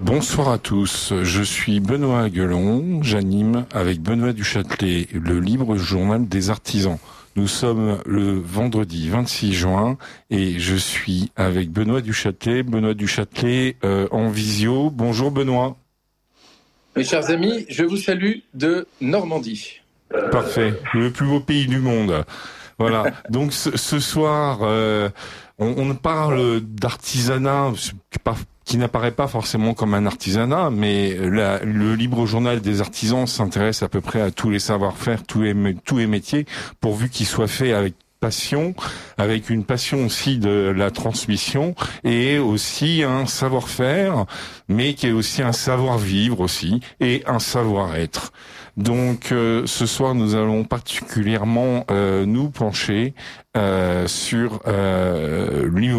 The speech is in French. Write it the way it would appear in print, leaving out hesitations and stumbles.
Bonsoir à tous, je suis Benoît Aguelon, j'anime avec Benoît Duchâtelet le Libre Journal des Artisans. Nous sommes le vendredi 26 juin et je suis avec Benoît Duchâtelet en visio. Bonjour Benoît. Mes chers amis, je vous salue de Normandie. Parfait, le plus beau pays du monde. Voilà, donc ce soir, on parle d'artisanat, qui n'apparaît pas forcément comme un artisanat, mais le Libre Journal des Artisans s'intéresse à peu près à tous les savoir-faire, tous les métiers, pourvu qu'ils soient faits avec passion, avec une passion aussi de la transmission et aussi un savoir-faire, mais qui est aussi un savoir-vivre aussi et un savoir-être. Donc ce soir nous allons particulièrement nous pencher sur l'immobilier